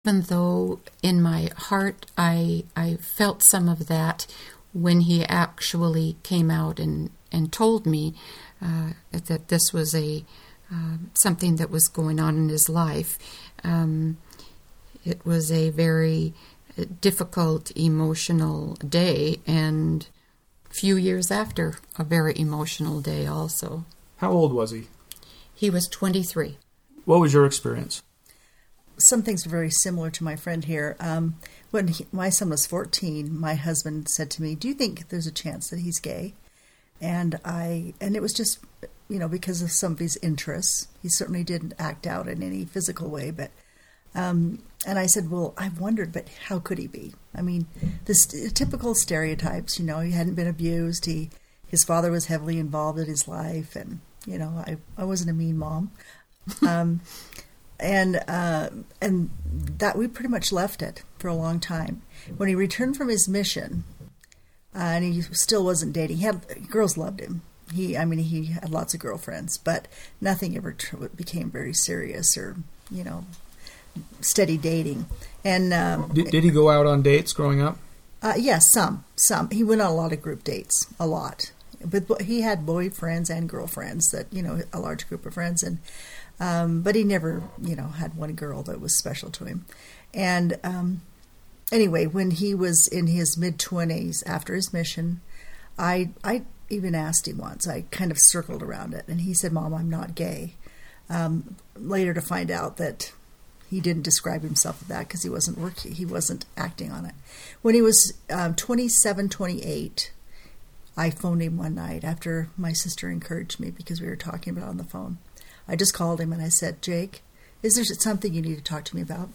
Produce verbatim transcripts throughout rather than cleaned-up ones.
Even though in my heart I I felt some of that when he actually came out and, and told me uh, that this was a uh, something that was going on in his life. Um, it was a very difficult, emotional day, and a few years after, a very emotional day also. How old was he? He was twenty-three. What was your experience? Some things are very similar to my friend here. Um, when he, my son was fourteen, my husband said to me, "Do you think there's a chance that he's gay?" And I, and it was just, you know, because of some of his interests. He certainly didn't act out in any physical way, but, um, and I said, "Well, I've wondered, but how could he be? I mean, the st- typical stereotypes. You know, he hadn't been abused. He, his father was heavily involved in his life, and you know, I, I wasn't a mean mom." Um, And uh, and that we pretty much left it for a long time. When he returned from his mission, uh, and he still wasn't dating, he had girls loved him. He, I mean, he had lots of girlfriends, but nothing ever tr- became very serious or, you know, steady dating. And um, did, did he go out on dates growing up? Uh, yes, some, some. He went on a lot of group dates, a lot. But he had boyfriends and girlfriends that, you know, a large group of friends, and. Um, but he never, you know, had one girl that was special to him. And um, anyway, when he was in his mid-twenties after his mission, I I even asked him once. I kind of circled around it. And he said, "Mom, I'm not gay." Um, later to find out that he didn't describe himself as that because he wasn't working. He wasn't acting on it. When he was um, twenty-seven, twenty-eight, I phoned him one night after my sister encouraged me because we were talking about it on the phone. I just called him and I said, "Jake, is there something you need to talk to me about?"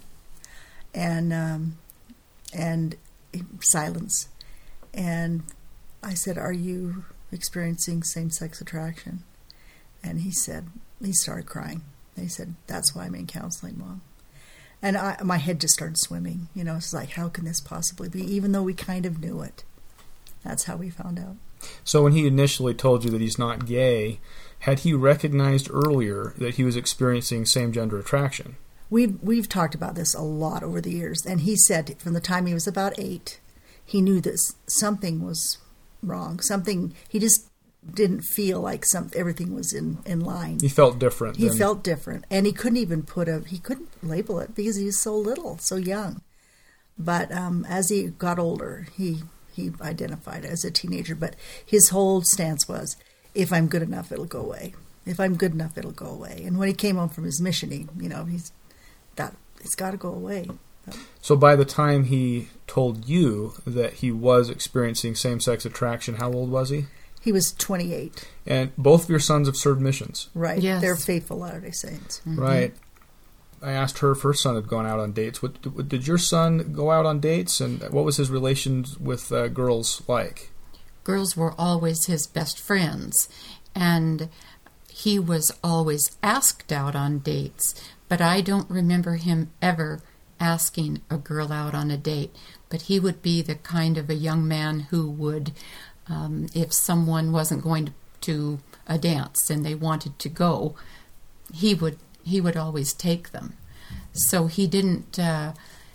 And um, and silence. And I said, "Are you experiencing same-sex attraction?" And he said, he started crying. And he said, "That's why I'm in counseling, Mom." And I, my head just started swimming. You know, it's like, how can this possibly be? Even though we kind of knew it. That's how we found out. So when he initially told you that he's not gay, had he recognized earlier that he was experiencing same-gender attraction? We've, we've talked about this a lot over the years, and he said from the time he was about eight, he knew that something was wrong. Something, he just didn't feel like some everything was in, in line. He felt different. He than... felt different, and he couldn't even put a, he couldn't label it because he was so little, so young. But um, as he got older, he, he identified as a teenager, but his whole stance was, if I'm good enough, it'll go away. If I'm good enough, it'll go away. And when he came home from his mission, he, you know, he's that it's got to go away. So by the time he told you that he was experiencing same-sex attraction, how old was he? He was twenty-eight. And both of your sons have served missions. Right. Yes. They're faithful Latter-day Saints. Mm-hmm. Right. I asked her if her son had gone out on dates. What, did your son go out on dates, and what was his relations with uh, girls like? Girls were always his best friends, and he was always asked out on dates, but I don't remember him ever asking a girl out on a date. But he would be the kind of a young man who would, um, if someone wasn't going to, to a dance and they wanted to go, he would he would always take them. So he didn't, uh,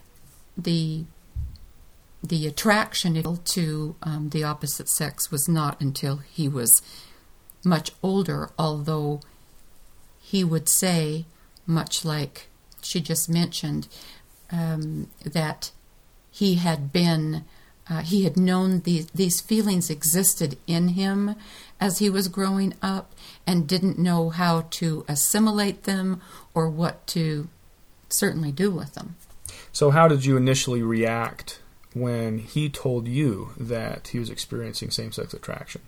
the the attraction to um, the opposite sex was not until he was much older, although he would say, much like she just mentioned, um, that he had been, uh, he had known these, these feelings existed in him as he was growing up and didn't know how to assimilate them or what to certainly do with them. So how did you initially react when he told you that he was experiencing same-sex attraction?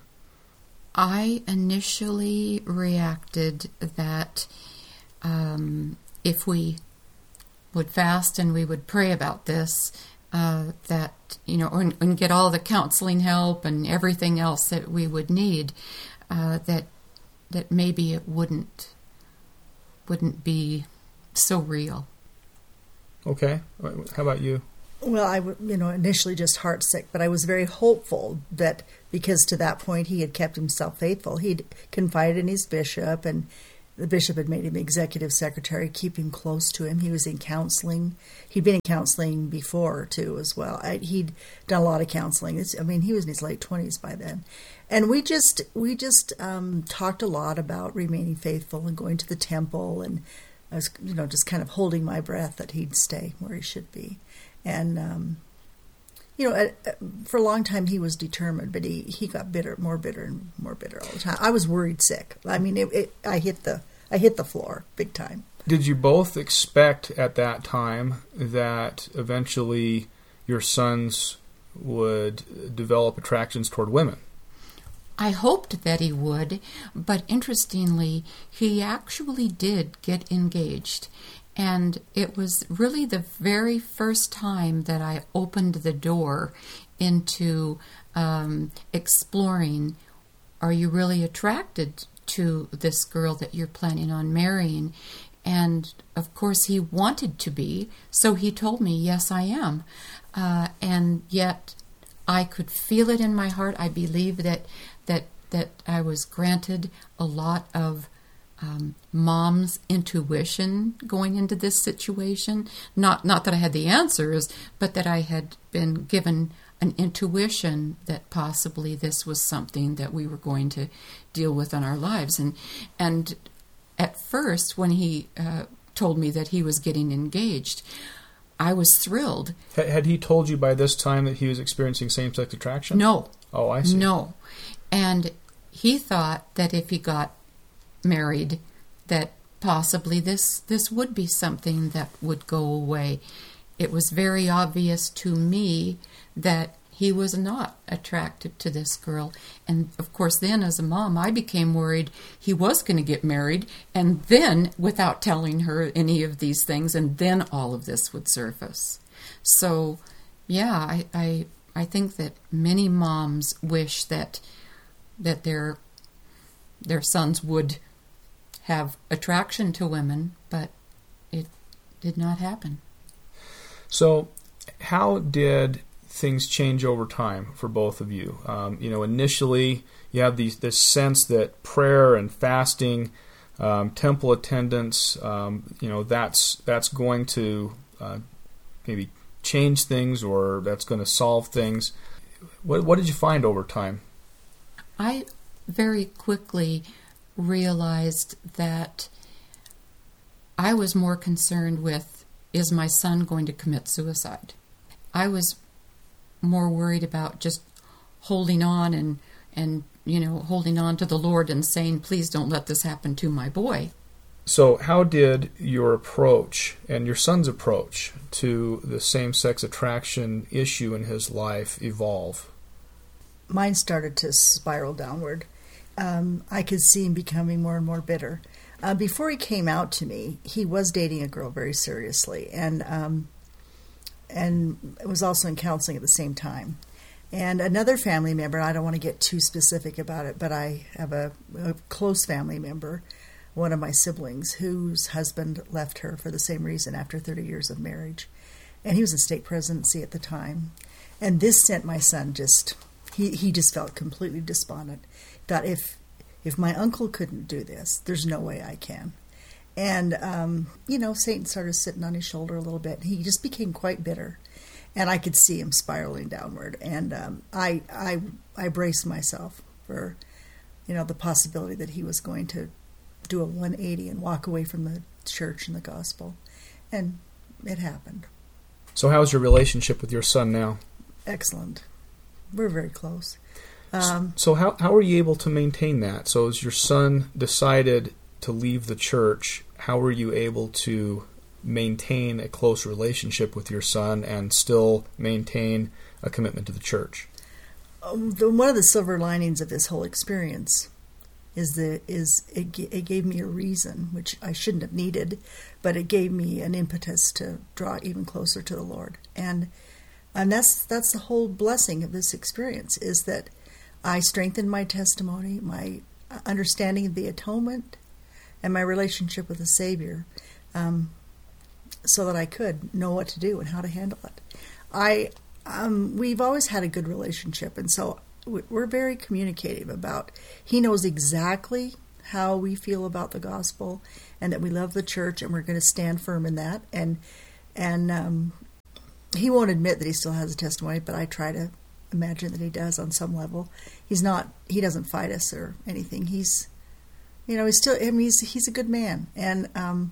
I initially reacted that um, if we would fast and we would pray about this, uh, that, you know, and, and get all the counseling help and everything else that we would need, uh, that that maybe it wouldn't wouldn't be so real. Okay. How about you? Well, I, you know, initially just heartsick, but I was very hopeful that because to that point he had kept himself faithful. He'd confided in his bishop, and the bishop had made him executive secretary, keep him close to him. He was in counseling. He'd been in counseling before, too, as well. I, he'd done a lot of counseling. It's, I mean, he was in his late twenties by then. And we just we just um, talked a lot about remaining faithful and going to the temple. And I was, you know, just kind of holding my breath that he'd stay where he should be. And, um, you know, for a long time he was determined, but he, he got bitter, more bitter and more bitter all the time. I was worried sick. I mean, it, it, I hit the I hit the floor big time. Did you both expect at that time that eventually your sons would develop attractions toward women? I hoped that he would, but interestingly, he actually did get engaged. And it was really the very first time that I opened the door into um, exploring, are you really attracted to this girl that you're planning on marrying? And, of course, he wanted to be, so he told me, yes, I am. Uh, and yet I could feel it in my heart. I believe that, that, that I was granted a lot of Um, mom's intuition going into this situation. Not not that I had the answers, but that I had been given an intuition that possibly this was something that we were going to deal with in our lives. And and at first, when he uh, told me that he was getting engaged, I was thrilled. Had he told you by this time that he was experiencing same-sex attraction? No. Oh, I see. No. And he thought that if he got married, that possibly this this would be something that would go away. It was very obvious to me that he was not attracted to this girl. And of course then as a mom I became worried he was going to get married, and then without telling her any of these things, and then all of this would surface. So yeah, I I, I think that many moms wish that that their their sons would have attraction to women, but it did not happen. So how did things change over time for both of you? Um, you know, initially you have these, this sense that prayer and fasting, um, temple attendance, um, you know, that's that's going to uh, maybe change things, or that's going to solve things. What, what did you find over time? I very quickly realized that I was more concerned with, is my son going to commit suicide? I was more worried about just holding on and, and you know, holding on to the Lord and saying, please don't let this happen to my boy. So how did your approach and your son's approach to the same-sex attraction issue in his life evolve? Mine started to spiral downward. Um, I could see him becoming more and more bitter. Uh, before he came out to me, he was dating a girl very seriously, and um, and was also in counseling at the same time. And another family member, I don't want to get too specific about it, but I have a, a close family member, one of my siblings, whose husband left her for the same reason after thirty years of marriage. And he was in state presidency at the time. And this sent my son just, he, he just felt completely despondent. Thought, if if my uncle couldn't do this, there's no way I can. And, um, you know, Satan started sitting on his shoulder a little bit. He just became quite bitter. And I could see him spiraling downward. And um, I, I, I braced myself for, you know, the possibility that he was going to do a one eighty and walk away from the church and the gospel. And it happened. So how's your relationship with your son now? Excellent. We're very close. Um, so how how were you able to maintain that? So as your son decided to leave the church, how were you able to maintain a close relationship with your son and still maintain a commitment to the church? Um, the, one of the silver linings of this whole experience is that is it, it gave me a reason, which I shouldn't have needed, but it gave me an impetus to draw even closer to the Lord. And and that's that's the whole blessing of this experience, is that I strengthened my testimony, my understanding of the atonement, and my relationship with the Savior, um, so that I could know what to do and how to handle it. I um, we've always had a good relationship, and so we're very communicative about. He knows exactly how we feel about the gospel, and that we love the church, and we're going to stand firm in that. And and um, he won't admit that he still has a testimony, but I try to imagine that he does on some level. He's not. He doesn't fight us or anything. He's, you know, he's still. I mean, he's he's a good man, and um,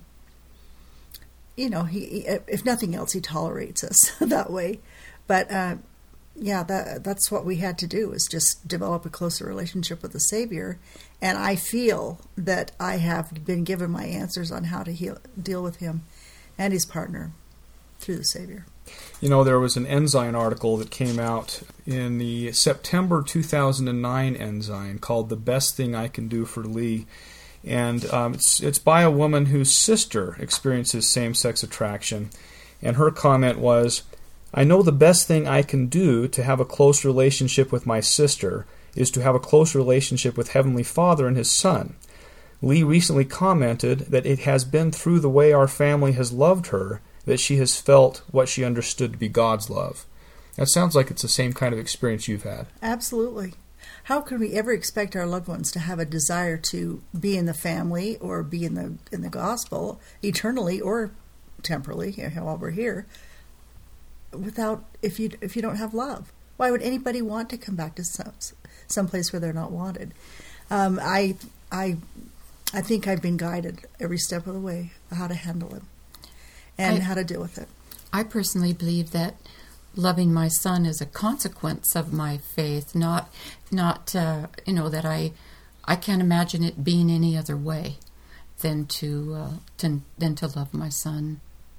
you know, he if nothing else, he tolerates us that way. But uh, yeah, that that's what we had to do, is just develop a closer relationship with the Savior. And I feel that I have been given my answers on how to heal, deal with him and his partner through the Savior. You know, there was an Ensign article that came out in the September two thousand nine Ensign called "The Best Thing I Can Do for Lee." And um, it's, it's by a woman whose sister experiences same-sex attraction. And her comment was, "I know the best thing I can do to have a close relationship with my sister is to have a close relationship with Heavenly Father and His Son. Lee recently commented that it has been through the way our family has loved her that she has felt what she understood to be God's love." That sounds like it's the same kind of experience you've had. Absolutely. How can we ever expect our loved ones to have a desire to be in the family or be in the in the gospel eternally or temporally, while we're here, without if you if you don't have love? Why would anybody want to come back to some someplace where they're not wanted? Um, I I I think I've been guided every step of the way how to handle it and I, how to deal with it. I personally believe that loving my son is a consequence of my faith, not not uh, you know that I I can't imagine it being any other way than to uh, to than to love my son.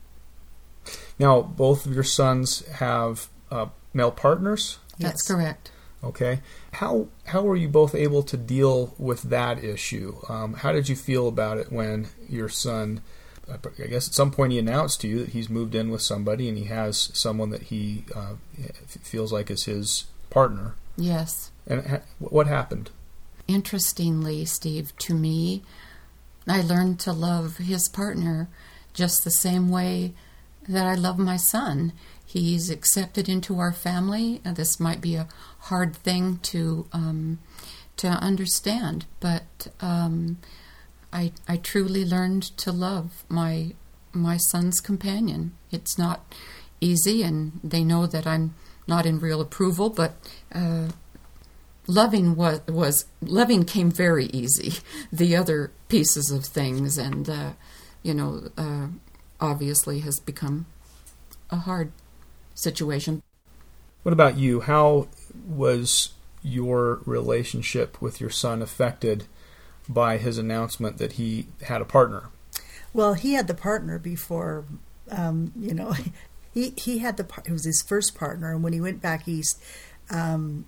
Now, both of your sons have uh, male partners? That's Yes. correct. Okay. How how were you both able to deal with that issue? Um, how did you feel about it when your son, I guess at some point he announced to you that he's moved in with somebody and he has someone that he uh, feels like is his partner? Yes. And ha- what happened? Interestingly, Steve, to me, I learned to love his partner just the same way that I love my son. He's accepted into our family. Uh, this might be a hard thing to um, to understand, but um, I I truly learned to love my my son's companion. It's not easy, and they know that I'm not in real approval, but uh, loving was was loving came very easy. The other pieces of things, and uh, you know, uh, obviously has become a hard situation. What about you? How was your relationship with your son affected by his announcement that he had a partner? Well, he had the partner before, um, you know, he, he had the, it was his first partner, and when he went back east, um,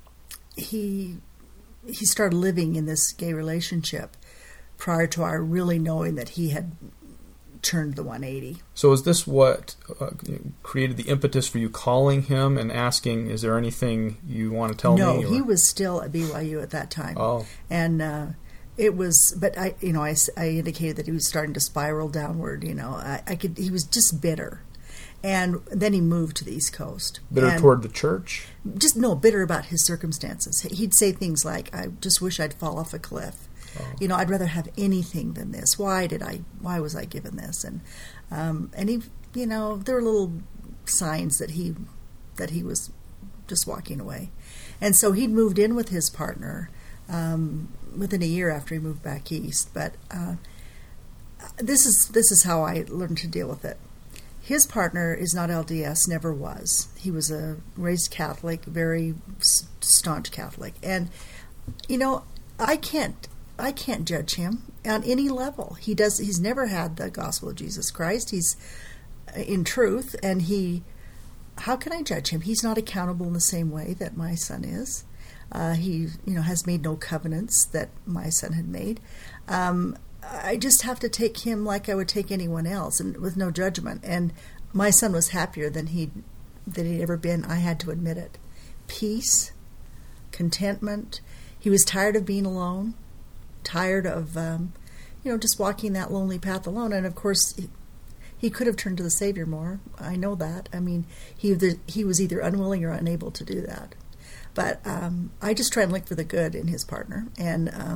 he he started living in this gay relationship prior to our really knowing that he had turned the one eighty. So is this what uh, created the impetus for you calling him and asking, is there anything you want to tell no, me? No, or? he was still at B Y U at that time. Oh. And uh, it was, but I, you know, I, I indicated that he was starting to spiral downward, you know. I, I could, he was just bitter. And then he moved to the East Coast. Bitter and toward the church? Just, no, bitter about his circumstances. He'd say things like, I just wish I'd fall off a cliff. Oh. You know, I'd rather have anything than this. Why did I, why was I given this? And, um, and he, you know, there were little signs that he, that he was just walking away. And so he'd moved in with his partner, um, within a year after he moved back east. But, uh, this is, this is how I learned to deal with it. His partner is not L D S, never was. He was a raised Catholic, very staunch Catholic. And, you know, I can't, I can't judge him on any level. He does. He's never had the gospel of Jesus Christ. He's in truth, and he. How can I judge him? He's not accountable in the same way that my son is. Uh, he, you know, has made no covenants that my son had made. Um, I just have to take him like I would take anyone else, and with no judgment. And my son was happier than he than he'd ever been. I had to admit it. Peace, contentment. He was tired of being alone. Tired of, um, you know, just walking that lonely path alone. And, of course, he, he could have turned to the Savior more. I know that. I mean, he he was either unwilling or unable to do that. But um, I just try and look for the good in his partner. And um,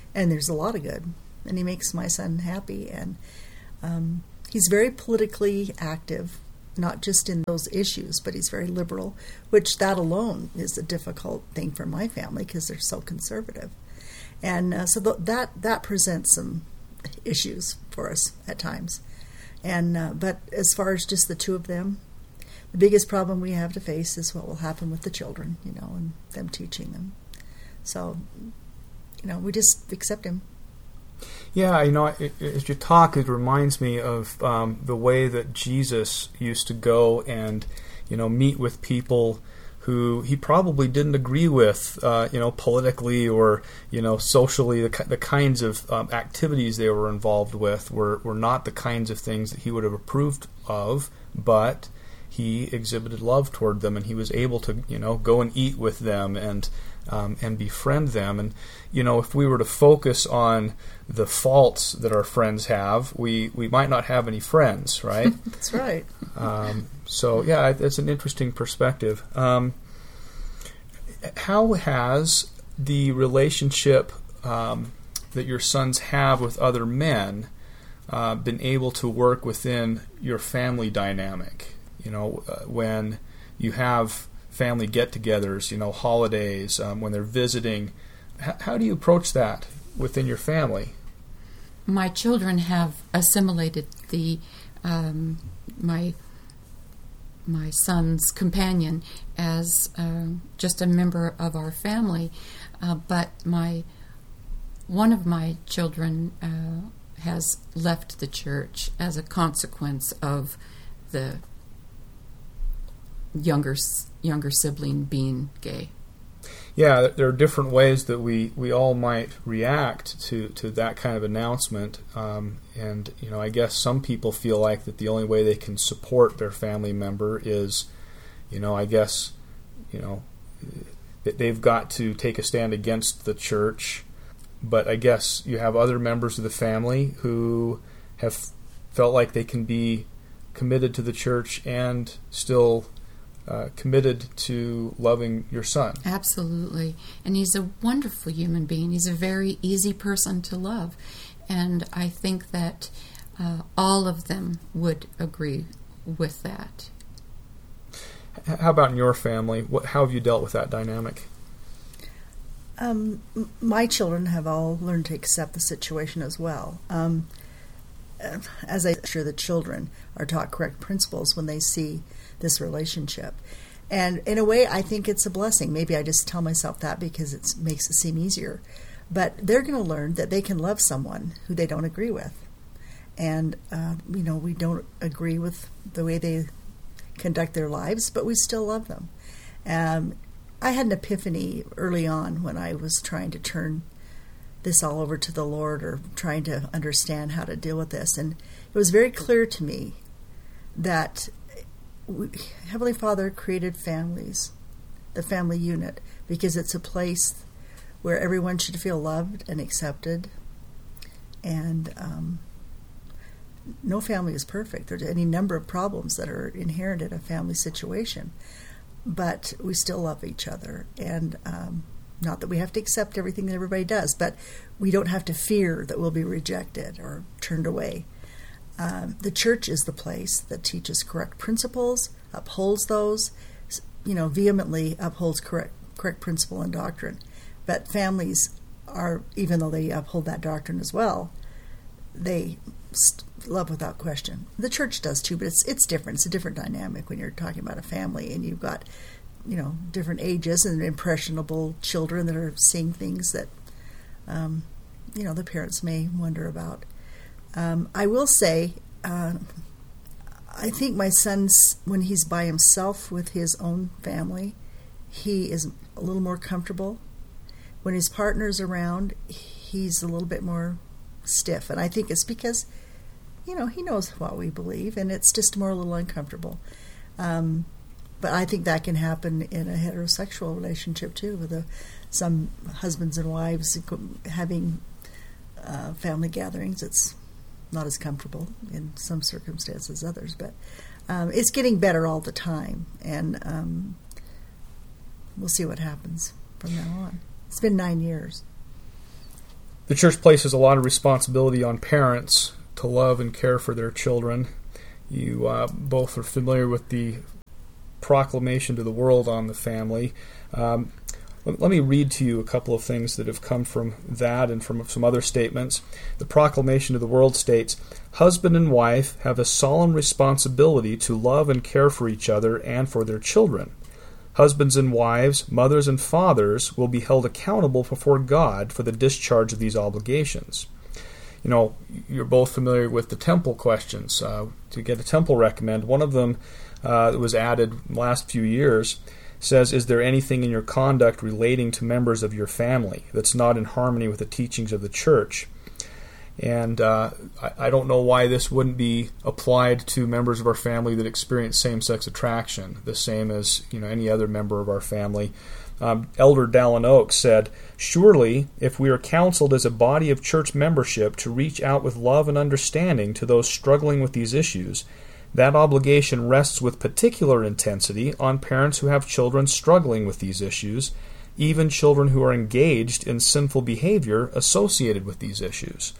and there's a lot of good, and he makes my son happy, and um, he's very politically active, not just in those issues, but he's very liberal, which that alone is a difficult thing for my family because they're so conservative. And uh, so th- that that presents some issues for us at times. And uh, but as far as just the two of them, the biggest problem we have to face is what will happen with the children, you know, and them teaching them. So, you know, we just accept him. Yeah, you know, it, it, as you talk, it reminds me of um, the way that Jesus used to go and, you know, meet with people who he probably didn't agree with, uh, you know, politically or, you know, socially. The, the kinds of um, activities they were involved with were, were not the kinds of things that he would have approved of, but he exhibited love toward them, and he was able to, you know, go and eat with them and um, and befriend them. And, you know, if we were to focus on the faults that our friends have, we, we might not have any friends, right? That's right. Um, so, yeah, that's an interesting perspective. Um, how has the relationship um, that your sons have with other men uh, been able to work within your family dynamic? You know, uh, when you have family get-togethers, you know, holidays, um, when they're visiting, H- how do you approach that within your family? My children have assimilated the um, my my son's companion as uh, just a member of our family, uh, but my one of my children uh, has left the church as a consequence of the younger younger sibling being gay. Yeah, there are different ways that we, we all might react to, to that kind of announcement. Um, and, you know, I guess some people feel like that the only way they can support their family member is, you know, I guess, you know, that they've got to take a stand against the church. But I guess you have other members of the family who have felt like they can be committed to the church and still Uh, committed to loving your son. Absolutely. And he's a wonderful human being. He's a very easy person to love. And I think that uh, all of them would agree with that. How about in your family? What, how have you dealt with that dynamic? Um, m- my children have all learned to accept the situation as well. Um, as I'm sure the children are taught correct principles when they see this relationship. And in a way, I think it's a blessing. Maybe I just tell myself that because it makes it seem easier. But they're going to learn that they can love someone who they don't agree with. And, uh, you know, we don't agree with the way they conduct their lives, but we still love them. Um, I had an epiphany early on when I was trying to turn this all over to the Lord or trying to understand how to deal with this. And it was very clear to me that we, Heavenly Father created families, the family unit, because it's a place where everyone should feel loved and accepted. And um, no family is perfect. There's any number of problems that are inherent in a family situation. But we still love each other. And um, not that we have to accept everything that everybody does, but we don't have to fear that we'll be rejected or turned away. Um, the church is the place that teaches correct principles, upholds those, you know, vehemently upholds correct correct principle and doctrine. But families are, even though they uphold that doctrine as well, they love without question. The church does too, but it's it's different. It's a different dynamic when you're talking about a family and you've got, you know, different ages and impressionable children that are seeing things that, um, you know, the parents may wonder about. Um, I will say, uh, I think my son's, when he's by himself with his own family, he is a little more comfortable. When his partner's around, he's a little bit more stiff. And I think it's because, you know, he knows what we believe, and it's just more a little uncomfortable. Um, but I think that can happen in a heterosexual relationship, too, with a, some husbands and wives having uh, family gatherings. It's not as comfortable in some circumstances as others, but um, it's getting better all the time, and um, we'll see what happens from now on. It's been nine years. The church places a lot of responsibility on parents to love and care for their children. You uh, both are familiar with the proclamation to the world on the family. Um, let, let me read to you a couple of things that have come from that and from some other statements. The proclamation to the world states, "Husband and wife have a solemn responsibility to love and care for each other and for their children. Husbands and wives, mothers and fathers will be held accountable before God for the discharge of these obligations." You know, you're both familiar with the temple questions. Uh, to get a temple recommend, one of them uh, that was added in the last few years says, "Is there anything in your conduct relating to members of your family that's not in harmony with the teachings of the church?" And uh, I, I don't know why this wouldn't be applied to members of our family that experience same-sex attraction, the same as, you know, any other member of our family. Um, Elder Dallin Oaks said, "Surely, if we are counseled as a body of church membership to reach out with love and understanding to those struggling with these issues, that obligation rests with particular intensity on parents who have children struggling with these issues, even children who are engaged in sinful behavior associated with these issues."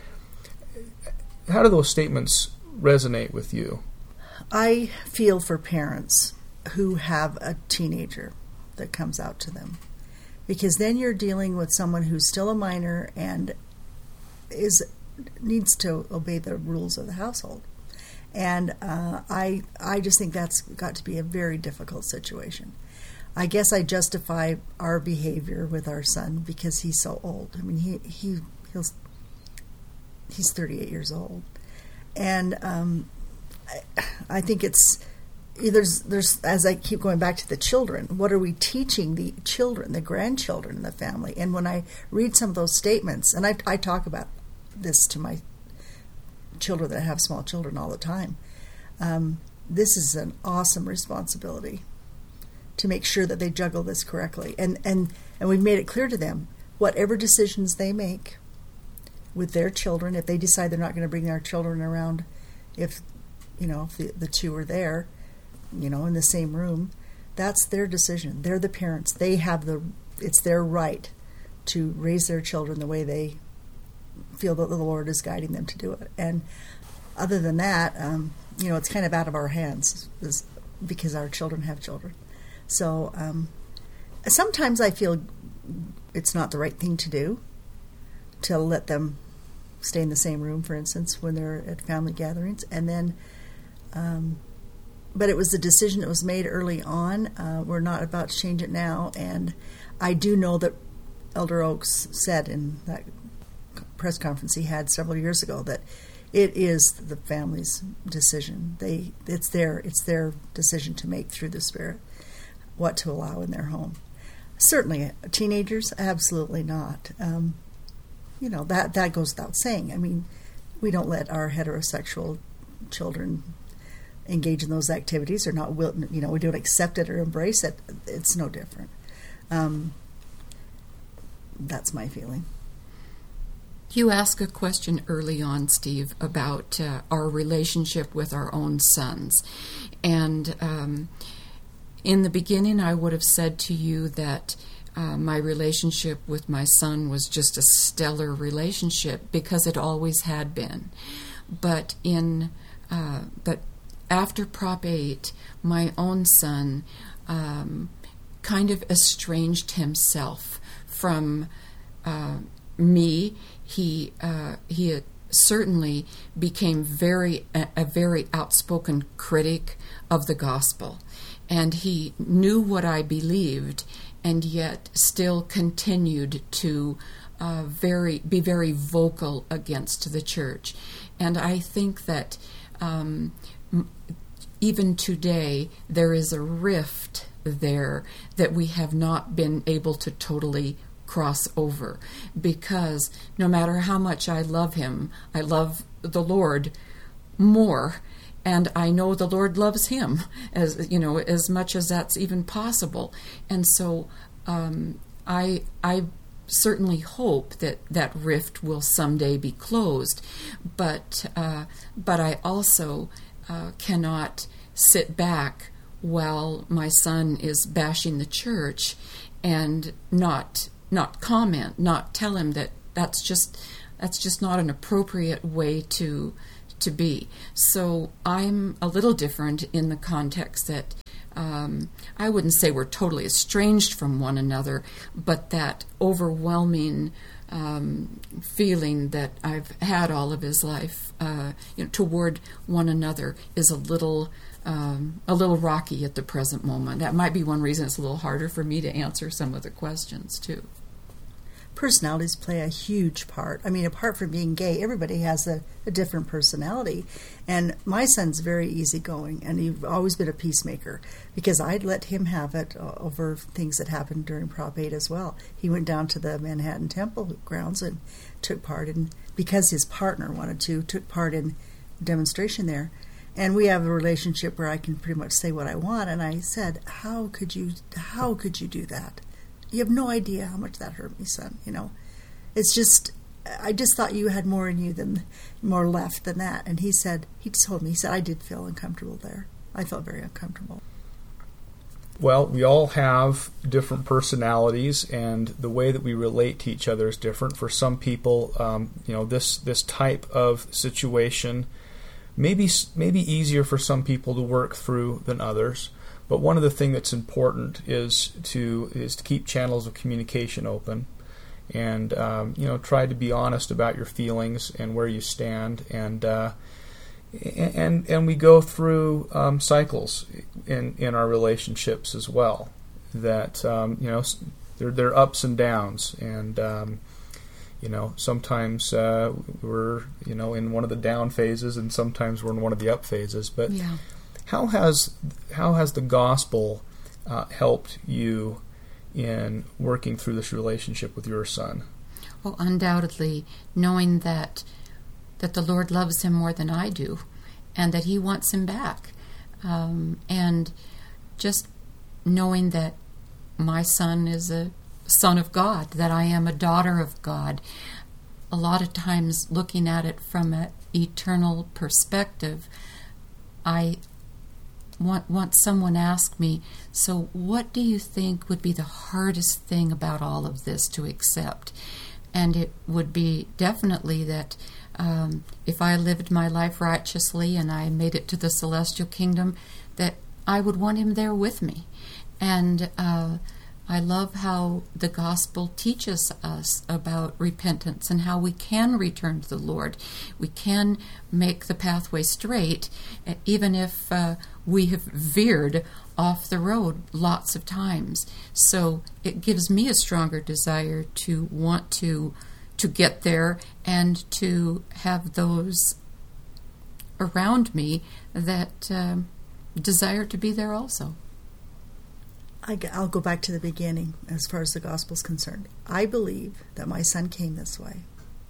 How do those statements resonate with you? I feel for parents who have a teenager that comes out to them, because then you're dealing with someone who's still a minor and is needs to obey the rules of the household. And uh, I I just think that's got to be a very difficult situation. I guess I justify our behavior with our son because he's so old. I mean, he he he'll. He's thirty-eight years old, and um, I, I think it's there's there's as I keep going back to the children. What are we teaching the children, the grandchildren in the family? And when I read some of those statements, and I, I talk about this to my children that have small children all the time, um, this is an awesome responsibility to make sure that they juggle this correctly, and and and we've made it clear to them whatever decisions they make with their children, if they decide they're not going to bring their children around, if you know if the, the two are there, you know, in the same room, that's their decision. They're the parents. They have the it's their right to raise their children the way they feel that the Lord is guiding them to do it. And other than that, um, you know, it's kind of out of our hands because our children have children. So um, sometimes I feel it's not the right thing to do to let them stay in the same room, for instance, when they're at family gatherings. And then, um, but it was a decision that was made early on. Uh, we're not about to change it now. And I do know that Elder Oaks said in that press conference he had several years ago that it is the family's decision. They, it's their, it's their decision to make through the Spirit what to allow in their home. Certainly, teenagers, absolutely not. Um, You know, that, that goes without saying. I mean, we don't let our heterosexual children engage in those activities or not, will, you know, we don't accept it or embrace it. It's no different. Um, that's my feeling. You asked a question early on, Steve, about uh, our relationship with our own sons. And um, in the beginning, I would have said to you that Uh, my relationship with my son was just a stellar relationship because it always had been. But in uh, but after Prop eight, my own son um, kind of estranged himself from uh, me. He uh, he certainly became very a, a very outspoken critic of the gospel, and he knew what I believed, and yet still continued to uh, very be very vocal against the church. And I think that um, m- even today there is a rift there that we have not been able to totally cross over, because no matter how much I love him, I love the Lord more. And I know the Lord loves him, as you know, as much as that's even possible. And so um, I I certainly hope that that rift will someday be closed. But uh, but I also uh, cannot sit back while my son is bashing the church and not not comment, not tell him that that's just that's just not an appropriate way to to be. So I'm a little different in the context that um, I wouldn't say we're totally estranged from one another, but that overwhelming um, feeling that I've had all of his life, uh, you know, toward one another is a little um, a little rocky at the present moment. That might be one reason it's a little harder for me to answer some of the questions too. Personalities play a huge part. I mean, apart from being gay, everybody has a, a different personality. And my son's very easygoing, and he's always been a peacemaker because I'd let him have it over things that happened during Prop eight as well. He went down to the Manhattan Temple grounds and took part in, because his partner wanted to, took part in a demonstration there. And we have a relationship where I can pretty much say what I want. And I said, how could you, how could you do that? You have no idea how much that hurt me, son. You know, it's just, I just thought you had more in you than, more left than that. And he said, he told me, he said, I did feel uncomfortable there. I felt very uncomfortable. Well, we all have different personalities, and the way that we relate to each other is different. For some people, um, you know, this this type of situation maybe maybe easier for some people to work through than others. But one of the things that's important is to is to keep channels of communication open, and um, you know, try to be honest about your feelings and where you stand, and uh, and and we go through um, cycles in in our relationships as well. That um, you know, there there are ups and downs, and um, you know, sometimes uh, we're you know in one of the down phases, and sometimes we're in one of the up phases. But yeah. How has how has the gospel uh, helped you in working through this relationship with your son? Well, undoubtedly, knowing that that the Lord loves him more than I do, and that He wants him back, um, and just knowing that my son is a son of God, that I am a daughter of God. A lot of times, looking at it from an eternal perspective, I. Once someone asked me, so what do you think would be the hardest thing about all of this to accept? And it would be definitely that um, if I lived my life righteously and I made it to the celestial kingdom, that I would want him there with me. And uh, I love how the gospel teaches us about repentance and how we can return to the Lord. We can make the pathway straight, even if uh, we have veered off the road lots of times. So it gives me a stronger desire to want to to get there and to have those around me that um, desire to be there also. I'll go back to the beginning as far as the gospel is concerned. I believe that my son came this way.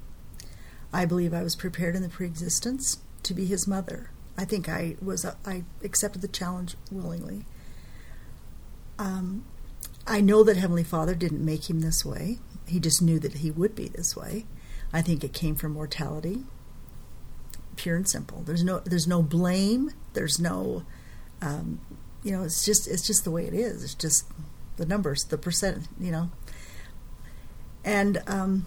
I believe I was prepared in the preexistence to be his mother. I think I was. I accepted the challenge willingly. Um, I know that Heavenly Father didn't make him this way. He just knew that he would be this way. I think it came from mortality, pure and simple. There's no. There's no blame. There's no. Um, You know, it's just it's just the way it is. It's just the numbers, the percent, you know. And um,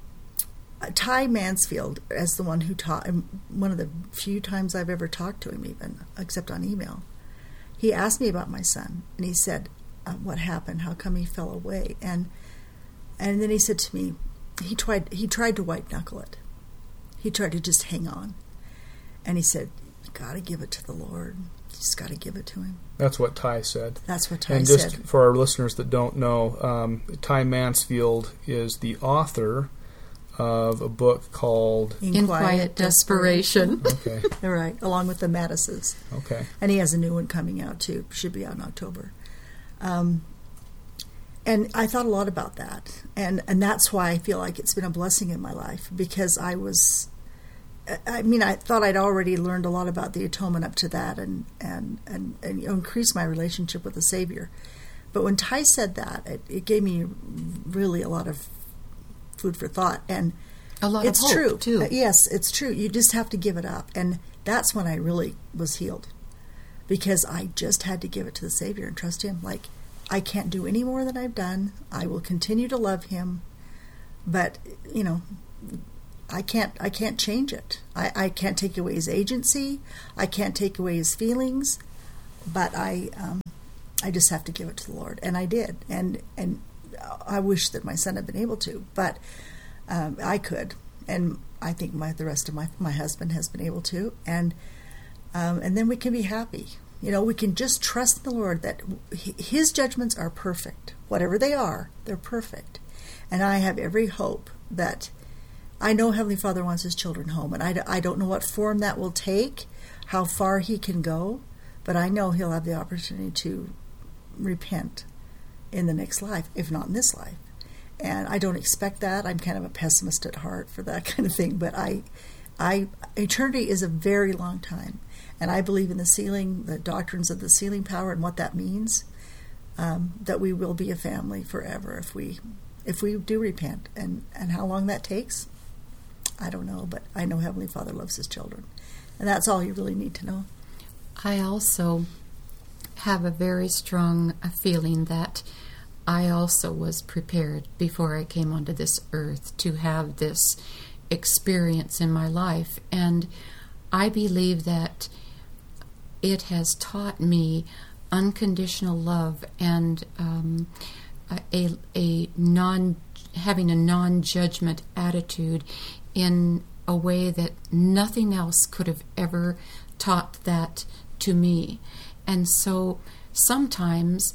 Ty Mansfield, as the one who taught, one of the few times I've ever talked to him, even except on email, he asked me about my son, and he said, uh, "What happened? How come he fell away?" And and then he said to me, he tried he tried to white knuckle it. He tried to just hang on, and he said, "You got to give it to the Lord. You just got to give it to Him." That's what Ty said. That's what Ty and said. And just for our listeners that don't know, um, Ty Mansfield is the author of a book called In, In Quiet, Quiet Desperation. Okay. All right, along with the Mattises. Okay. And he has a new one coming out too. Should be out in October. Um, and I thought a lot about that, and and that's why I feel like it's been a blessing in my life, because I was. I mean, I thought I'd already learned a lot about the atonement up to that, and and and, and you know, increased my relationship with the Savior. But when Ty said that, it, it gave me really a lot of food for thought, and a lot it's of hope true too. Uh, yes, it's true. You just have to give it up, and that's when I really was healed, because I just had to give it to the Savior and trust Him. Like, I can't do any more than I've done. I will continue to love Him. but, you know, I can't I can't change it. I, I can't take away his agency. I can't take away his feelings. But I um, I just have to give it to the Lord. And I did. And and I wish that my son had been able to. But um, I could. And I think my the rest of my, my husband has been able to. And um, and then we can be happy. You know, we can just trust in the Lord that his judgments are perfect. Whatever they are, they're perfect. And I have every hope that I know Heavenly Father wants his children home, and I, I don't know what form that will take, how far he can go, but I know he'll have the opportunity to repent in the next life, if not in this life. And I don't expect that. I'm kind of a pessimist at heart for that kind of thing, but I, I, eternity is a very long time, and I believe in the sealing, the doctrines of the sealing power and what that means, um, that we will be a family forever if we, if we do repent, and, and how long that takes, I don't know, but I know Heavenly Father loves his children. And that's all you really need to know. I also have a very strong feeling that I also was prepared before I came onto this earth to have this experience in my life. And I believe that it has taught me unconditional love and um, a, a non having a non-judgment attitude in a way that nothing else could have ever taught that to me. And so sometimes,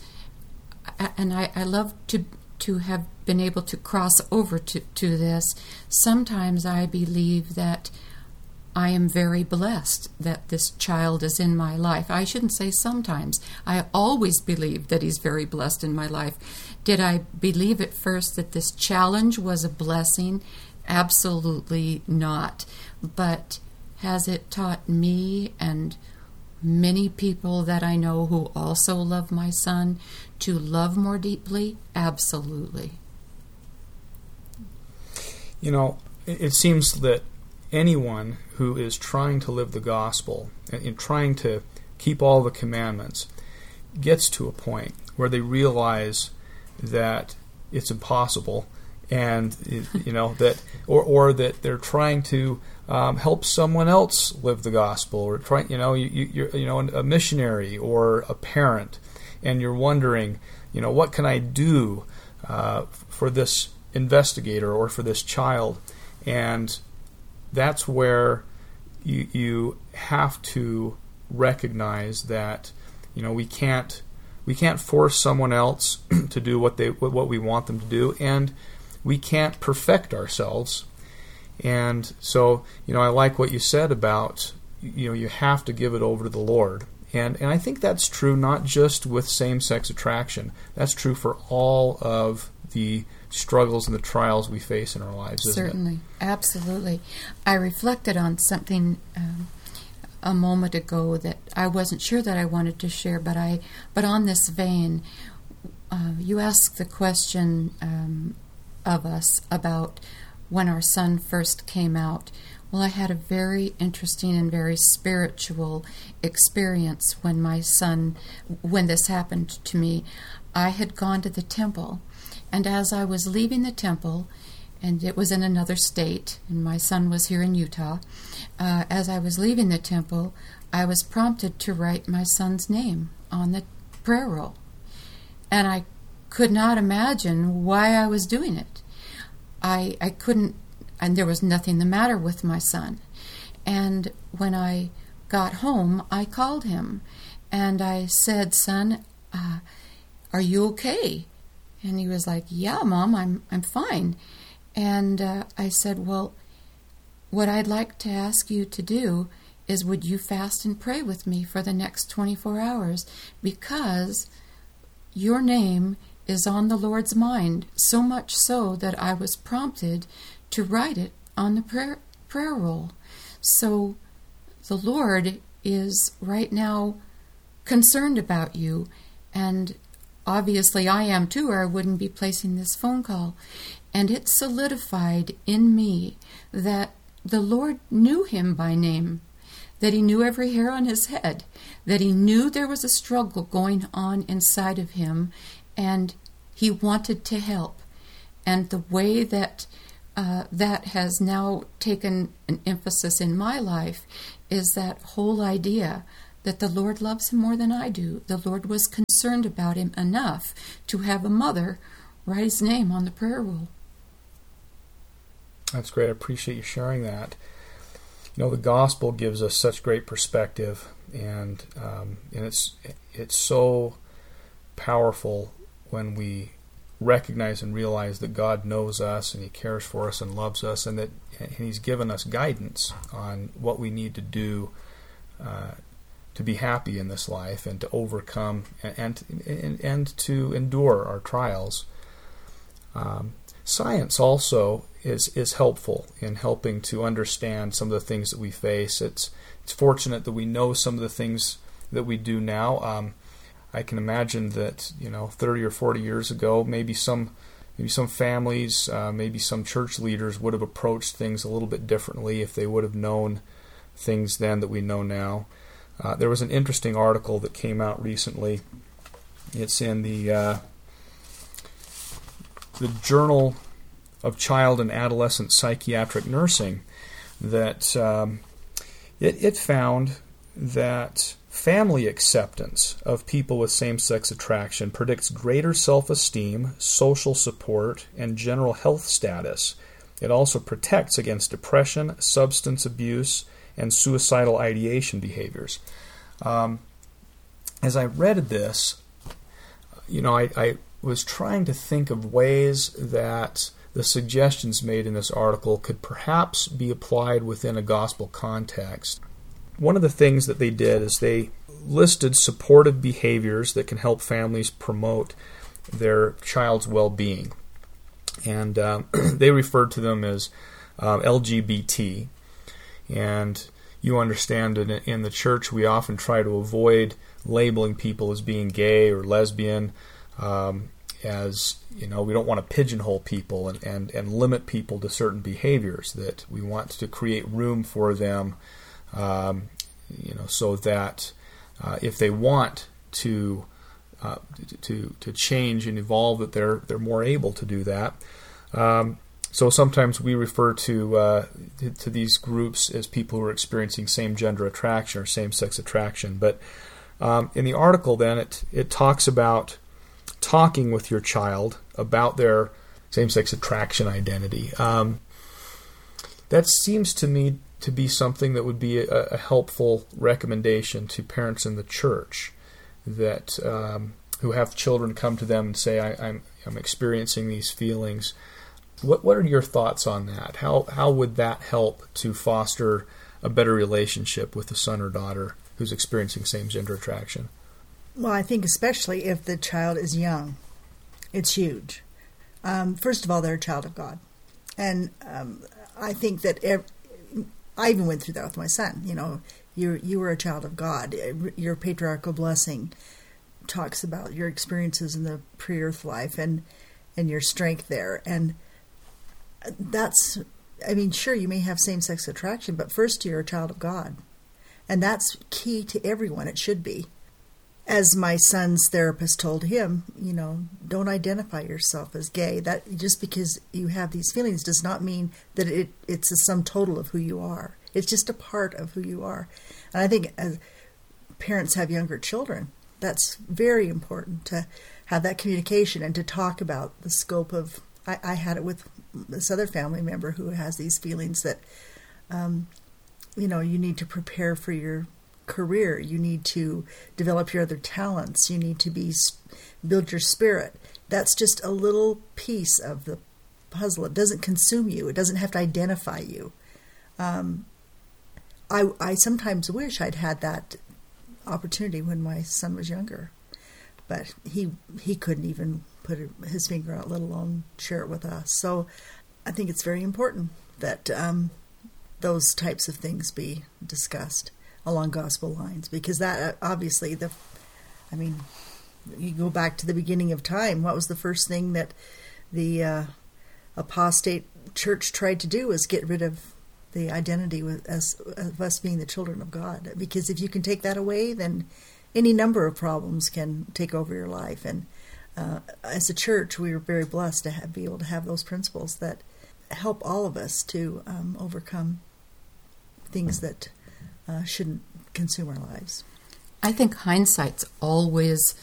and I, I love to to have been able to cross over to, to this, sometimes I believe that I am very blessed that this child is in my life. I shouldn't say sometimes. I always believe that he's very blessed in my life. Did I believe at first that this challenge was a blessing? Absolutely not. But has it taught me and many people that I know who also love my son to love more deeply? Absolutely. You know, it seems that anyone who is trying to live the gospel and trying to keep all the commandments gets to a point where they realize that it's impossible, and you know that, or or that they're trying to um, help someone else live the gospel, or trying, you know, you, you you're you know a missionary or a parent, and you're wondering, you know, what can I do uh, for this investigator or for this child, and that's where you you have to recognize that, you know, we can't we can't force someone else to do what they what we want them to do, and we can't perfect ourselves. And so, you know, I like what you said about, you know, you have to give it over to the Lord. And and I think that's true not just with same-sex attraction. That's true for all of the struggles and the trials we face in our lives, isn't it? Certainly. Absolutely. I reflected on something um, a moment ago that I wasn't sure that I wanted to share, but I but on this vein, uh, you asked the question um, of us about when our son first came out. Well, I had a very interesting and very spiritual experience when my son, when this happened to me. I had gone to the temple, and as I was leaving the temple, and it was in another state, and my son was here in Utah, uh, as I was leaving the temple, I was prompted to write my son's name on the prayer roll. And I could not imagine why I was doing it. I I couldn't, and there was nothing the matter with my son. And when I got home, I called him, and I said, "Son, uh, are you okay?" And he was like, "Yeah, Mom, I'm I'm fine." And uh, I said, "Well, what I'd like to ask you to do is, would you fast and pray with me for the next twenty-four hours? Because your name is on the Lord's mind, so much so that I was prompted to write it on the prayer, prayer roll. So the Lord is right now concerned about you, and obviously I am too, or I wouldn't be placing this phone call." And it solidified in me that the Lord knew him by name, that he knew every hair on his head, that he knew there was a struggle going on inside of him, and he wanted to help. And the way that uh, that has now taken an emphasis in my life is that whole idea that the Lord loves him more than I do. The Lord was concerned about him enough to have a mother write his name on the prayer roll. That's great. I appreciate you sharing that. You know, the gospel gives us such great perspective, and um, and it's it's so powerful when we recognize and realize that God knows us and he cares for us and loves us, and that and he's given us guidance on what we need to do uh, to be happy in this life and to overcome and and, and to endure our trials. Um, science also is is helpful in helping to understand some of the things that we face. It's it's fortunate that we know some of the things that we do now. Um, I can imagine that, you know, thirty or forty years ago, maybe some maybe some families, uh, maybe some church leaders would have approached things a little bit differently if they would have known things then that we know now. Uh, there was an interesting article that came out recently. It's in the uh, the Journal of Child and Adolescent Psychiatric Nursing that um, it, it found that family acceptance of people with same-sex attraction predicts greater self-esteem, social support, and general health status. It also protects against depression, substance abuse, and suicidal ideation behaviors. Um, as I read this, you know, I, I was trying to think of ways that the suggestions made in this article could perhaps be applied within a gospel context. One of the things that they did is they listed supportive behaviors that can help families promote their child's well-being. And um, they referred to them as uh, L G B T. And you understand that in the church we often try to avoid labeling people as being gay or lesbian, um, as, you know, we don't want to pigeonhole people and, and, and limit people to certain behaviors, that we want to create room for them, um, you know, so that uh, if they want to uh, to to change and evolve, that they're they're more able to do that. Um, so sometimes we refer to, uh, to to these groups as people who are experiencing same-gender attraction or same-sex attraction. But um, in the article, then it it talks about talking with your child about their same-sex attraction identity. Um, that seems to me to be something that would be a, a helpful recommendation to parents in the church that um, who have children come to them and say, I, I'm I'm experiencing these feelings. What what are your thoughts on that? How how would that help to foster a better relationship with the son or daughter who's experiencing same-gender attraction? Well, I think especially if the child is young, it's huge. Um, first of all, they're a child of God. And um, I think that ev- I even went through that with my son. You know, you you were a child of God. Your patriarchal blessing talks about your experiences in the pre-earth life and, and your strength there. And that's, I mean, sure, you may have same-sex attraction, but first you're a child of God. And that's key to everyone. It should be. As my son's therapist told him, you know, don't identify yourself as gay. That just because you have these feelings does not mean that it it's a sum total of who you are. It's just a part of who you are. And I think as parents have younger children, that's very important to have that communication and to talk about the scope of. I, I had it with this other family member who has these feelings that, um, you know, you need to prepare for your career, you need to develop your other talents, you need to be build your spirit. That's just a little piece of the puzzle. It doesn't consume you. It doesn't have to identify you. Um, I I sometimes wish I'd had that opportunity when my son was younger, but he he couldn't even put his finger out, let alone share it with us. So I think it's very important that um, those types of things be discussed along gospel lines, because that obviously the, I mean, you go back to the beginning of time. What was the first thing that the uh, apostate church tried to do was get rid of the identity with us, of us being the children of God. Because if you can take that away, then any number of problems can take over your life. And uh, as a church, we were very blessed to have, be able to have those principles that help all of us to um, overcome things that uh, shouldn't consume our lives. I think hindsight's always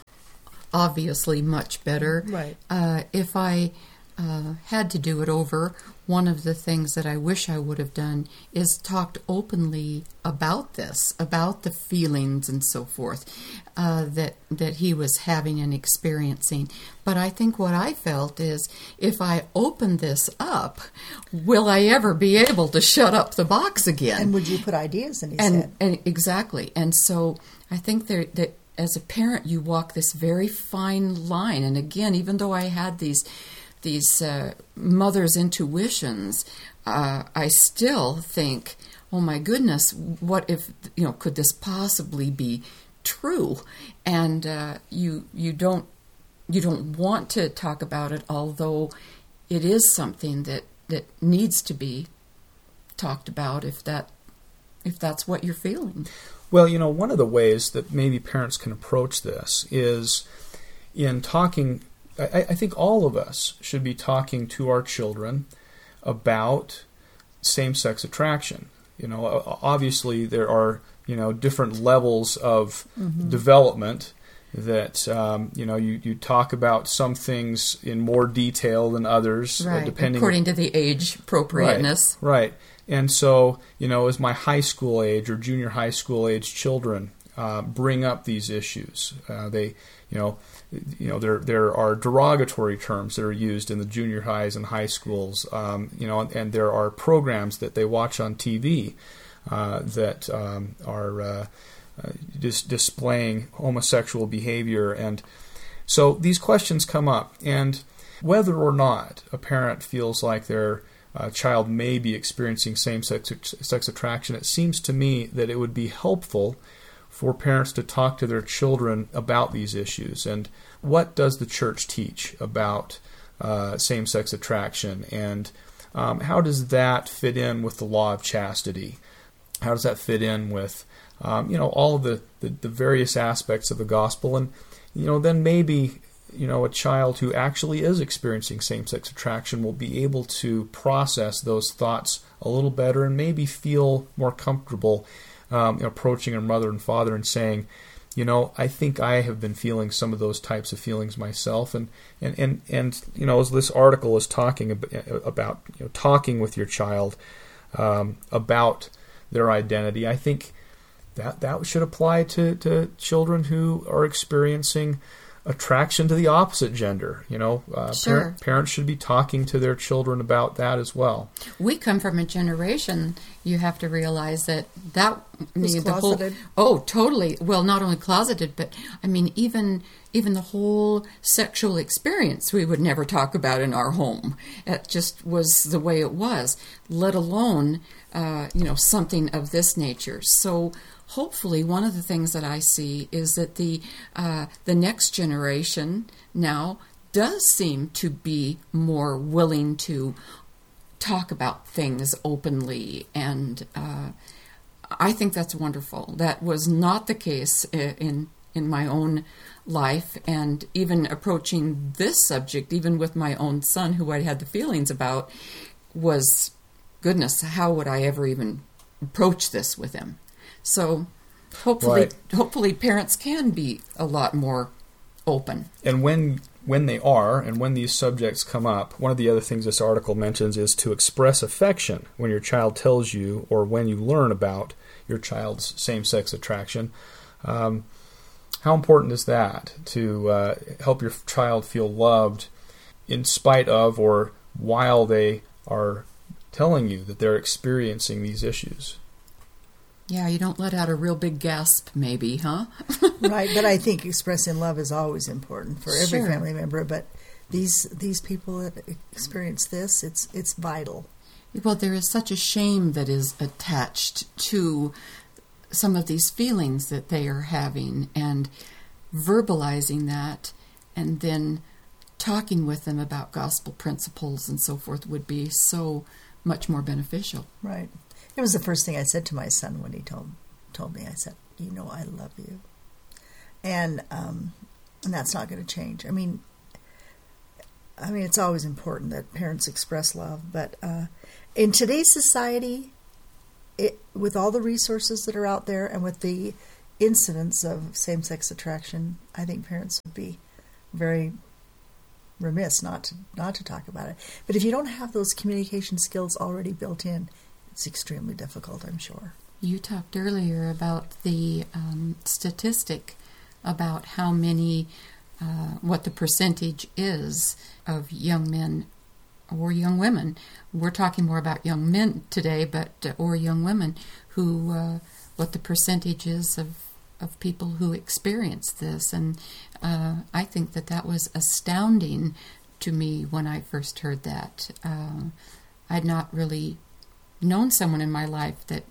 obviously much better. Right. Uh, if I uh, had to do it over, one of the things that I wish I would have done is talked openly about this, about the feelings and so forth uh, that that he was having and experiencing. But I think what I felt is, if I open this up, will I ever be able to shut up the box again? And would you put ideas in his and, head? And exactly. And so I think there, that as a parent, you walk this very fine line. And again, even though I had these these uh, mother's intuitions, uh, I still think, oh my goodness, what if, you know, could this possibly be true? And uh, you you don't you don't want to talk about it, although it is something that, that needs to be talked about if that if that's what you're feeling. Well, you know, one of the ways that maybe parents can approach this is in talking. I, I think all of us should be talking to our children about same-sex attraction. You know, obviously there are, you know, different levels of mm-hmm. development that, um, you know, you, you talk about some things in more detail than others, right. uh, depending according to the age appropriateness. Right, right. And so, you know, as my high school age or junior high school age children uh, bring up these issues, uh, they, you know, you know, there there are derogatory terms that are used in the junior highs and high schools, um, you know, and, and there are programs that they watch on T V uh, that um, are uh, uh, dis- displaying homosexual behavior, and so these questions come up, and whether or not a parent feels like their uh, child may be experiencing same-sex sex attraction, it seems to me that it would be helpful for parents to talk to their children about these issues. And what does the church teach about uh, same-sex attraction? And um, how does that fit in with the law of chastity? How does that fit in with, um, you know, all of the, the, the various aspects of the gospel? And, you know, then maybe, you know, a child who actually is experiencing same-sex attraction will be able to process those thoughts a little better and maybe feel more comfortable Um, approaching her mother and father and saying, you know, I think I have been feeling some of those types of feelings myself, and and and, and you know, as this article is talking about, you know, talking with your child um, about their identity, I think that that should apply to, to children who are experiencing attraction to the opposite gender. You know, uh, sure. par- parents should be talking to their children about that as well. We come from a generation, you have to realize that that I mean, was the whole, closeted. oh, totally. Well, not only closeted, but I mean, even even the whole sexual experience we would never talk about in our home. It just was the way it was. Let alone, uh, you know, something of this nature. So. Hopefully, one of the things that I see is that the uh, the next generation now does seem to be more willing to talk about things openly, and uh, I think that's wonderful. That was not the case in in my own life, and even approaching this subject, even with my own son, who I had the feelings about, was, goodness, how would I ever even approach this with him? So hopefully, right. hopefully parents can be a lot more open. And when when they are, and when these subjects come up, one of the other things this article mentions is to express affection when your child tells you, or when you learn about your child's same-sex attraction. Um, how important is that to uh, help your child feel loved in spite of or while they are telling you that they're experiencing these issues? Yeah, you don't let out a real big gasp, maybe, huh? Right, but I think expressing love is always important for every Sure. family member. But these these people that experience this, it's it's vital. Well, there is such a shame that is attached to some of these feelings that they are having, and verbalizing that, and then talking with them about gospel principles and so forth would be so much more beneficial. Right. It was the first thing I said to my son when he told told me. I said, "You know, I love you," and um, and that's not going to change. I mean, I mean, it's always important that parents express love, but uh, in today's society, it, with all the resources that are out there and with the incidence of same-sex attraction, I think parents would be very remiss not to not to talk about it. But if you don't have those communication skills already built in, it's extremely difficult, I'm sure. You talked earlier about the um, statistic about how many, uh, what the percentage is of young men or young women. We're talking more about young men today, but uh, or young women who, uh, what the percentage is of, of people who experience this. And uh, I think that that was astounding to me when I first heard that. Uh, I'd not really known someone in my life that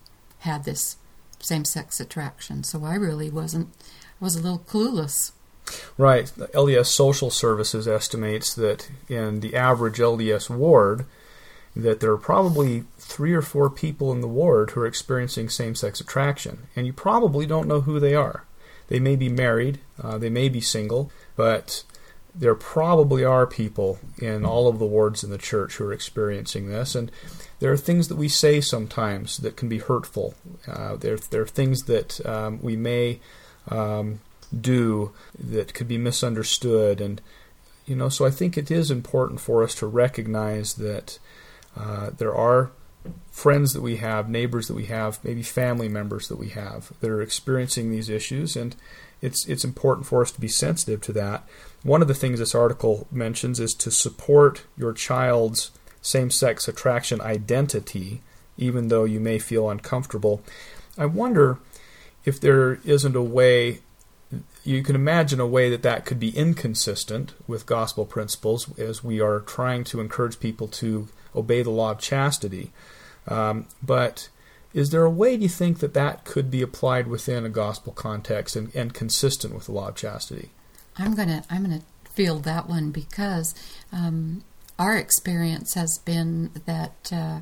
had this same-sex attraction, so I really wasn't, I was a little clueless. Right. L D S Social Services estimates that in the average L D S ward, that there are probably three or four people in the ward who are experiencing same-sex attraction, and you probably don't know who they are. They may be married, uh, they may be single, but there probably are people in all of the wards in the church who are experiencing this, and there are things that we say sometimes that can be hurtful. Uh, there, there are things that um, we may um, do that could be misunderstood, and you know. So I think it is important for us to recognize that uh, there are friends that we have, neighbors that we have, maybe family members that we have that are experiencing these issues, and it's it's important for us to be sensitive to that. One of the things this article mentions is to support your child's same-sex attraction identity, even though you may feel uncomfortable. I wonder if there isn't a way, you can imagine a way that that could be inconsistent with gospel principles as we are trying to encourage people to obey the law of chastity. Um, but is there a way, do you think, that that could be applied within a gospel context and, and consistent with the law of chastity? I'm gonna I'm gonna field that one because um, our experience has been that uh,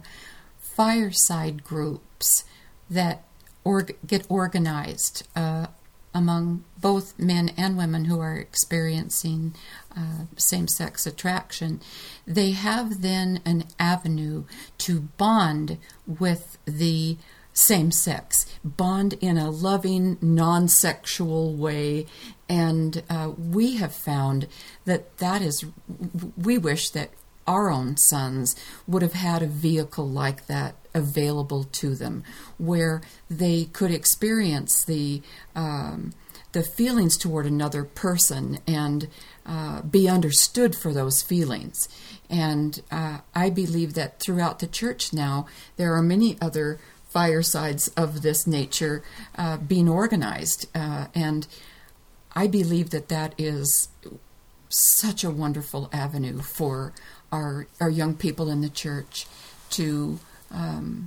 fireside groups that org- get organized uh, among both men and women who are experiencing uh, same-sex attraction, they have then an avenue to bond with the same sex, bond in a loving, non-sexual way, and uh, we have found that that is, we wish that our own sons would have had a vehicle like that available to them, where they could experience the um, the feelings toward another person and uh, be understood for those feelings. And uh, I believe that throughout the church now, there are many other firesides of this nature uh, being organized. Uh, and I believe that that is such a wonderful avenue for our, our young people in the church to um,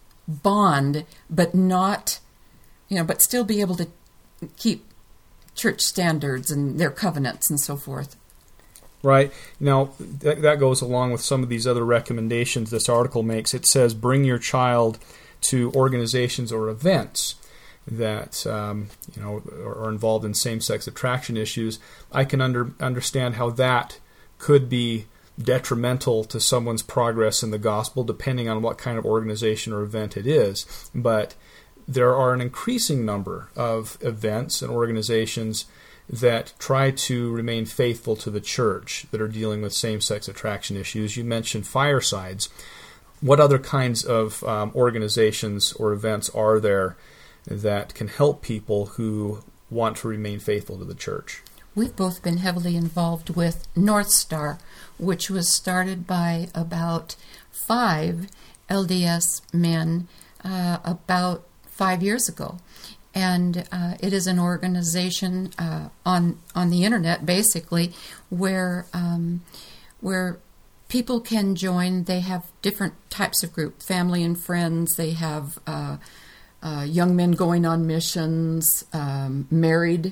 bond, but not, you know, but still be able to keep church standards and their covenants and so forth. Right. Now, that, that goes along with some of these other recommendations this article makes. It says bring your child to organizations or events that um, you know are involved in same-sex attraction issues. I can under, understand how that could be detrimental to someone's progress in the gospel, depending on what kind of organization or event it is. But there are an increasing number of events and organizations that try to remain faithful to the church that are dealing with same-sex attraction issues. You mentioned firesides. What other kinds of um, organizations or events are there that can help people who want to remain faithful to the church? We've both been heavily involved with North Star, which was started by about five L D S men uh, about five years ago. And uh, it is an organization uh, on on the internet, basically, where um, where people can join. They have different types of group, family and friends. They have uh, uh, young men going on missions, um, married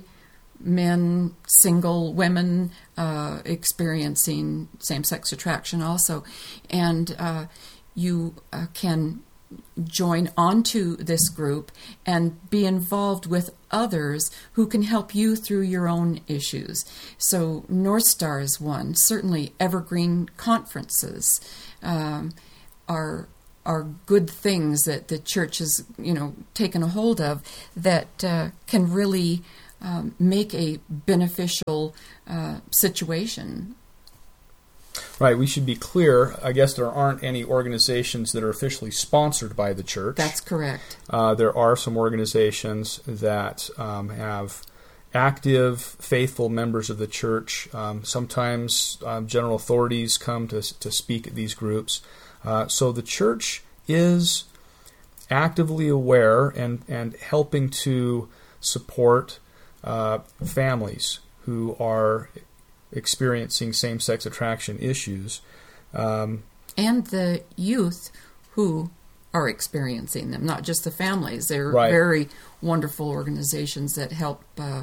men, single women uh, experiencing same-sex attraction also. And uh, you uh, can join onto this group and be involved with others who can help you through your own issues. So North Star is one. Certainly evergreen conferences um, are are good things that the church has, you know, taken a hold of that uh, can really um, make a beneficial uh, situation. Right, we should be clear. I guess there aren't any organizations that are officially sponsored by the church. That's correct. Uh, there are some organizations that um, have active, faithful members of the church. Um, sometimes um, general authorities come to to speak at these groups. Uh, so the church is actively aware and, and helping to support uh, families who are experiencing same-sex attraction issues. Um, and the youth who are experiencing them, not just the families. They're right. very wonderful organizations that help uh,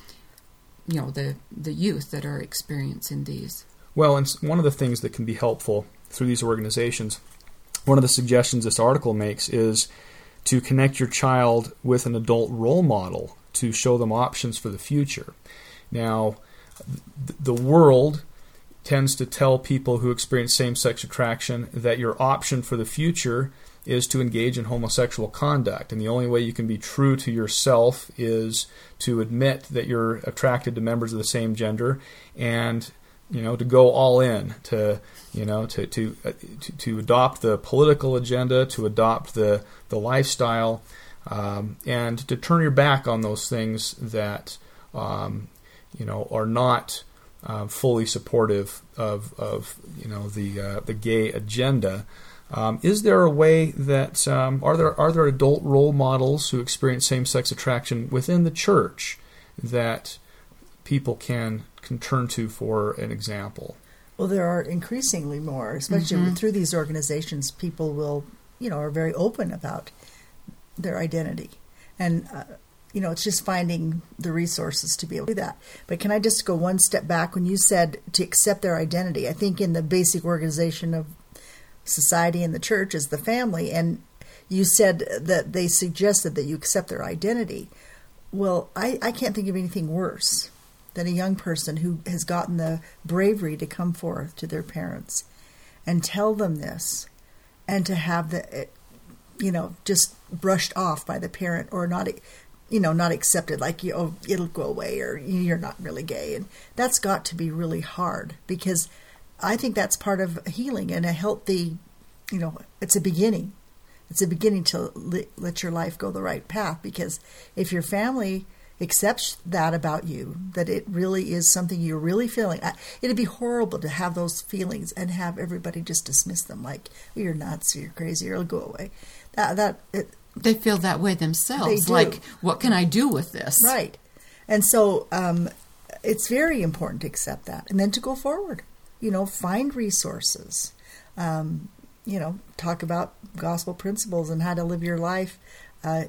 you know, the, the youth that are experiencing these. Well, and one of the things that can be helpful through these organizations, one of the suggestions this article makes is to connect your child with an adult role model to show them options for the future. Now, th- the world tends to tell people who experience same-sex attraction that your option for the future is to engage in homosexual conduct. And the only way you can be true to yourself is to admit that you're attracted to members of the same gender and, you know, to go all in, to, you know, to to uh, to, to adopt the political agenda, to adopt the the lifestyle, um, and to turn your back on those things that, um, you know, are not uh, fully supportive of of you know the uh, the gay agenda. Um, is there a way that um, are there are there adult role models who experience same-sex attraction within the church that people can can turn to for an example? Well, there are increasingly more, especially mm-hmm. through these organizations. People will, you know, are very open about their identity, and uh, you know, it's just finding the resources to be able to do that. But can I just go one step back? When you said to accept their identity, I think in the basic organization of society and the church is the family, and you said that they suggested that you accept their identity. Well, I, I can't think of anything worse than a young person who has gotten the bravery to come forth to their parents and tell them this, and to have the, you know, just brushed off by the parent, or not, you know, not accepted, like, you, oh, it'll go away, or you're not really gay. And that's got to be really hard, because I think that's part of healing and a healthy, you know, it's a beginning. It's a beginning to let your life go the right path, because if your family accepts that about you, that it really is something you're really feeling, it'd be horrible to have those feelings and have everybody just dismiss them like, oh, you're nuts, you're crazy, or it'll go away. That, that it, They feel that way themselves. They do. Like, what can I do with this? Right. And so um, it's very important to accept that and then to go forward. You know, find resources, um, you know, talk about gospel principles and how to live your life uh,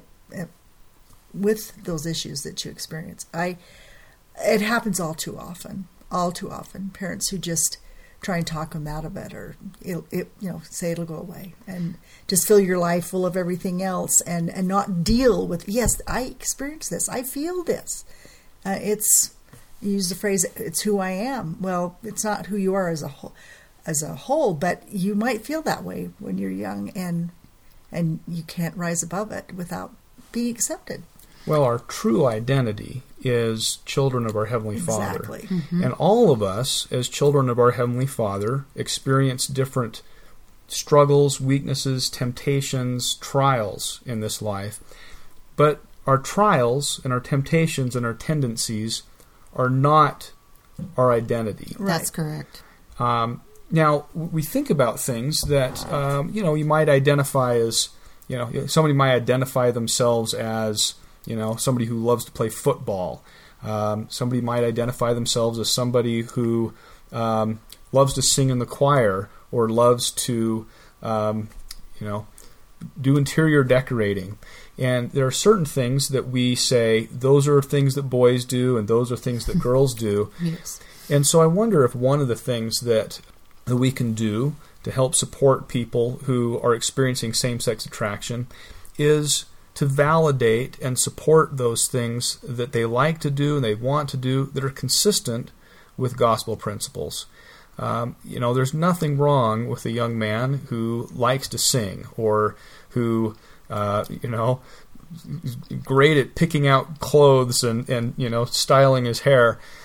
with those issues that you experience. I, it happens all too often, all too often. Parents who just try and talk them out of it, or it, it, you know, say it'll go away, and just fill your life full of everything else, and, and not deal with, yes, I experience this, I feel this. Uh, it's You use the phrase, it's who I am. Well, it's not who you are as a whole, as a whole, but you might feel that way when you're young, and and you can't rise above it without being accepted. Well, our true identity is children of our Heavenly Father. Exactly. Mm-hmm. And all of us, as children of our Heavenly Father, experience different struggles, weaknesses, temptations, trials in this life. But our trials and our temptations and our tendencies are not our identity. Right. That's correct. Um, now, we think about things that, um, you know, you might identify as, you know, somebody might identify themselves as, you know, somebody who loves to play football. Um, somebody might identify themselves as somebody who um, loves to sing in the choir, or loves to, um, you know, do interior decorating. And there are certain things that we say, those are things that boys do, and those are things that girls do. Yes. And so I wonder if one of the things that, that we can do to help support people who are experiencing same-sex attraction is to validate and support those things that they like to do and they want to do that are consistent with gospel principles. Um, you know, there's nothing wrong with a young man who likes to sing or who, uh, you know, is great at picking out clothes and, and, you know, styling his hair.